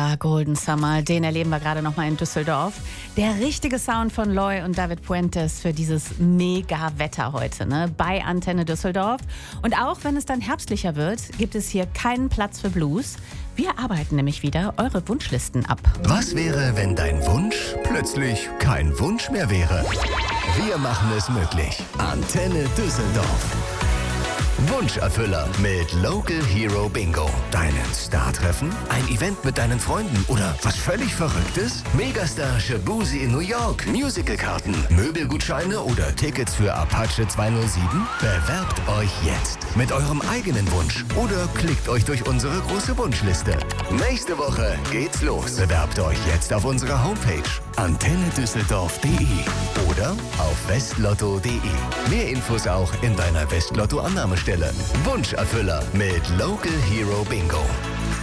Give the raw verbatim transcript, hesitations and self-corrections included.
Ja, Golden Summer, den erleben wir gerade noch mal in Düsseldorf. Der richtige Sound von Loy und David Puentes für dieses Mega-Wetter heute, ne? Bei Antenne Düsseldorf. Und auch wenn es dann herbstlicher wird, gibt es hier keinen Platz für Blues. Wir arbeiten nämlich wieder eure Wunschlisten ab. Was wäre, wenn dein Wunsch plötzlich kein Wunsch mehr wäre? Wir machen es möglich. Antenne Düsseldorf. Wunscherfüller mit Local Hero Bingo. Deinen Star treffen? Ein Event mit deinen Freunden oder was völlig Verrücktes? Megastar Shabuzi in New York. Musicalkarten, Möbelgutscheine oder Tickets für Apache zweihundertsieben? Bewerbt euch jetzt mit eurem eigenen Wunsch oder klickt euch durch unsere große Wunschliste. Nächste Woche geht's los. Bewerbt euch jetzt auf unserer Homepage antenne düsseldorf punkt de oder auf westlotto punkt de. Mehr Infos auch in deiner Westlotto-Annahmestelle. Wunscherfüller mit Local Hero Bingo.